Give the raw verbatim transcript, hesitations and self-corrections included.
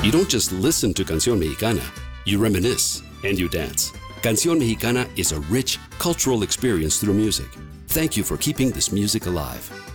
You don't just listen to Canción Mexicana, you reminisce and you dance. Canción Mexicana is a rich cultural experience through music. Thank you for keeping this music alive.